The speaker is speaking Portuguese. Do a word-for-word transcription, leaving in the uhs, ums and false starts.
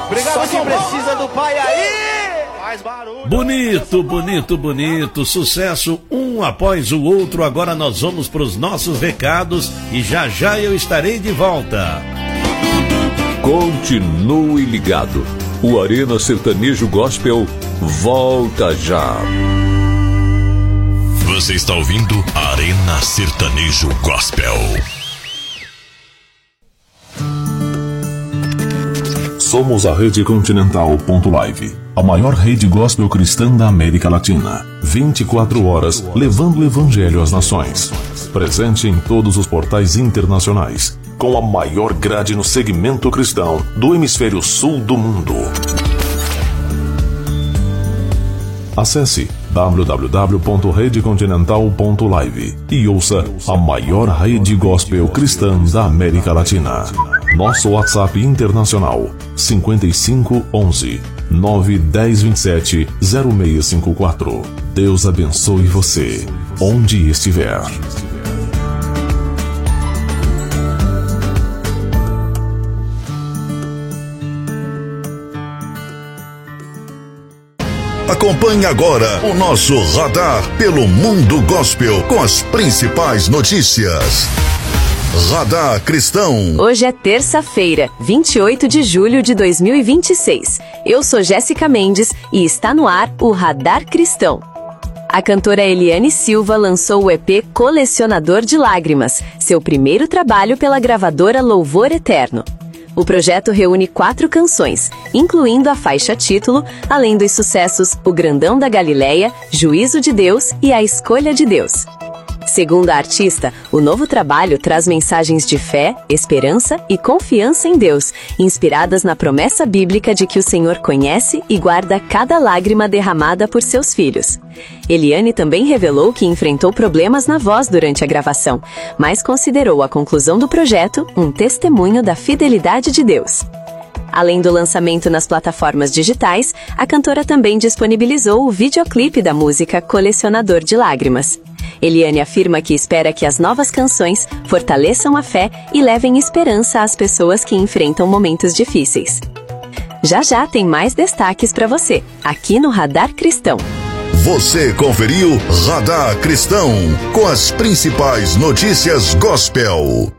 Obrigado. Só quem precisa do pai aí. Faz barulho. Bonito, bonito, bonito. Sucesso um após o outro. Agora nós vamos para os nossos recados e já já eu estarei de volta. Continue ligado. O Arena Sertanejo Gospel volta já. Você está ouvindo Arena Sertanejo Gospel. Somos a Rede Continental.live, a maior rede gospel cristã da América Latina. vinte e quatro horas levando o evangelho às nações. Presente em todos os portais internacionais, com a maior grade no segmento cristão do hemisfério sul do mundo. Acesse w w w ponto rede continental ponto live e ouça a maior rede gospel cristã da América Latina. Nosso WhatsApp internacional cinco cinco um um nove um zero dois sete zero seis cinco quatro. Deus abençoe você, onde estiver. Acompanhe agora o nosso radar pelo mundo gospel com as principais notícias. Radar Cristão. Hoje é terça-feira, vinte e oito de julho de dois mil e vinte e seis. Eu sou Jéssica Mendes e está no ar o Radar Cristão. A cantora Eliane Silva lançou o E P Colecionador de Lágrimas, seu primeiro trabalho pela gravadora Louvor Eterno. O projeto reúne quatro canções, incluindo a faixa título, além dos sucessos O Grandão da Galileia, Juízo de Deus e A Escolha de Deus. Segundo a artista, o novo trabalho traz mensagens de fé, esperança e confiança em Deus, inspiradas na promessa bíblica de que o Senhor conhece e guarda cada lágrima derramada por seus filhos. Eliane também revelou que enfrentou problemas na voz durante a gravação, mas considerou a conclusão do projeto um testemunho da fidelidade de Deus. Além do lançamento nas plataformas digitais, a cantora também disponibilizou o videoclipe da música Colecionador de Lágrimas. Eliane afirma que espera que as novas canções fortaleçam a fé e levem esperança às pessoas que enfrentam momentos difíceis. Já já tem mais destaques para você, aqui no Radar Cristão. Você conferiu Radar Cristão com as principais notícias gospel.